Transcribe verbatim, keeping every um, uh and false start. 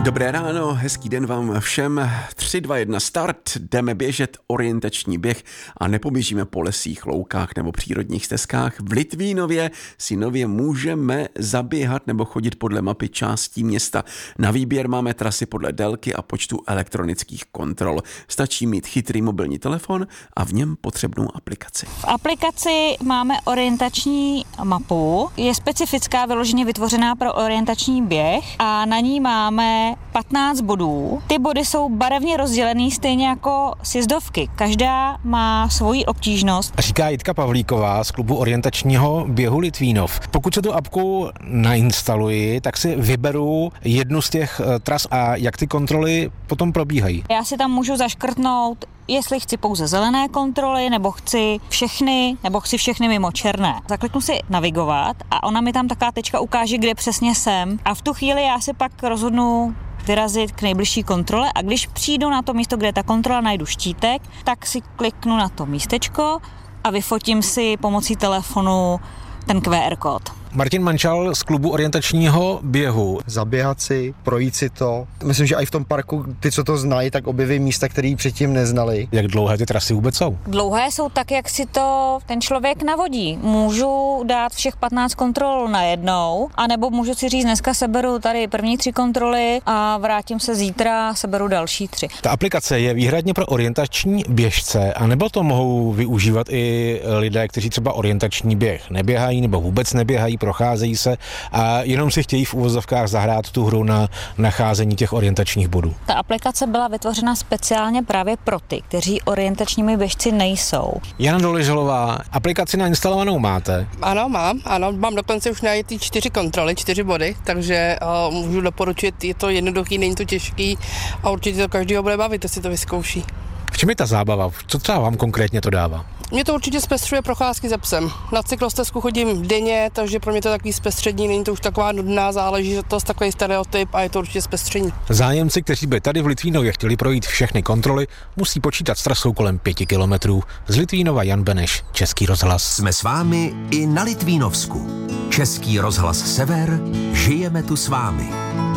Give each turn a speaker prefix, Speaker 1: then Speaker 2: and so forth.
Speaker 1: Dobré ráno, hezký den vám všem. tři, dva, jedna, start. Jdeme běžet orientační běh a nepoběžíme po lesích, loukách nebo přírodních stezkách. V Litvínově si nově můžeme zaběhat nebo chodit podle mapy částí města. Na výběr máme trasy podle délky a počtu elektronických kontrol. Stačí mít chytrý mobilní telefon a v něm potřebnou aplikaci.
Speaker 2: V aplikaci máme orientační mapu. Je specifická, vyloženě vytvořená pro orientační běh a na ní máme patnáct bodů. Ty body jsou barevně rozdělený stejně jako sjezdovky. Každá má svoji obtížnost.
Speaker 3: Říká Jitka Pavlíková z klubu orientačního běhu Litvínov. Pokud se tu apku nainstaluji, tak si vyberu jednu z těch tras a jak ty kontroly potom probíhají.
Speaker 2: Já si tam můžu zaškrtnout, jestli chci pouze zelené kontroly, nebo chci všechny, nebo chci všechny mimo černé. Zakliknu si navigovat a ona mi tam taková tečka ukáže, kde přesně jsem. A v tu chvíli já si pak rozhodnu vyrazit k nejbližší kontrole a když přijdu na to místo, kde je ta kontrola, najdu štítek, tak si kliknu na to místečko a vyfotím si pomocí telefonu ten Q R kód.
Speaker 3: Martin Mančal z klubu orientačního běhu.
Speaker 4: Zaběhat si, projít si to. Myslím, že i v tom parku ty, co to znají, tak objeví místa, které předtím neznali.
Speaker 3: Jak dlouhé ty trasy vůbec jsou?
Speaker 2: Dlouhé jsou tak, jak si to ten člověk navodí. Můžu dát všech patnáct kontrol najednou, anebo můžu si říct, dneska seberu tady první tři kontroly a vrátím se zítra, seberu další tři.
Speaker 3: Ta aplikace je výhradně pro orientační běžce, anebo to mohou využívat i lidé, kteří třeba orientační běh neběhají nebo vůbec neběhají, procházejí se a jenom si chtějí v uvozovkách zahrát tu hru na nacházení těch orientačních bodů.
Speaker 2: Ta aplikace byla vytvořena speciálně právě pro ty, kteří orientačními běžci nejsou.
Speaker 3: Jana Doleželová, aplikaci nainstalovanou máte?
Speaker 5: Ano, mám, ano, mám dokonce už najít ty čtyři kontroly, čtyři body, takže uh, můžu doporučit, je to jednoduchý, není to těžký a určitě to každýho bude bavit, jestli to vyzkouší.
Speaker 3: V čem je ta zábava? Co třeba vám konkrétně to dává?
Speaker 5: Mě to určitě zpestřuje procházky za psem. Na cyklostezku chodím denně, takže pro mě to je takový zpestření, není to už taková nudná záležitost, takový stereotyp a je to určitě zpestření.
Speaker 3: Zájemci, kteří by tady v Litvínově chtěli projít všechny kontroly, musí počítat s trasou kolem pěti kilometrů. Z Litvínova Jan Beneš, Český rozhlas.
Speaker 6: Jsme s vámi i na Litvínovsku. Český rozhlas Sever, žijeme tu s vámi.